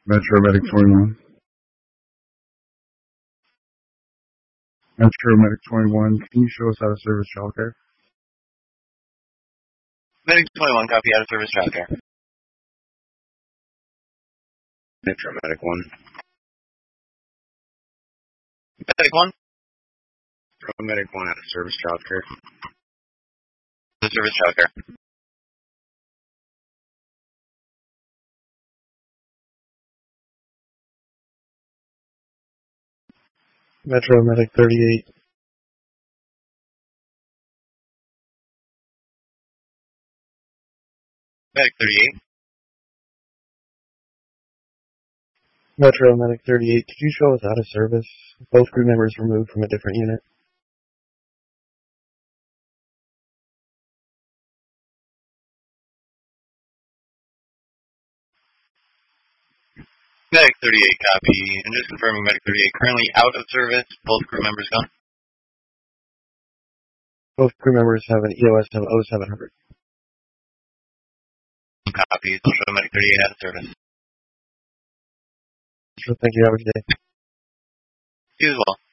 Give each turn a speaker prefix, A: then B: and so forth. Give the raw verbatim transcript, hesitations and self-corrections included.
A: Metro Medic twenty-one. Metro Medic twenty-one, can you show us how to service childcare?
B: Medic twenty-one, copy, out of service childcare.
C: Metro Medic one.
B: Medic one?
C: Metro Medic one, out of service childcare.
B: The service childcare.
D: Metro Medic thirty-eight.
B: Medic thirty-eight.
D: Metro Medic thirty-eight, could you show us out of service? Both crew members removed from a different unit.
B: Medic thirty-eight, copy. And just confirming Medic thirty-eight, currently out of service, both crew members gone.
D: Both crew members have an E O S of oh seven hundred.
B: Copy, so show Medic thirty-eight out of service.
D: So thank you, have a good day.
B: You as well.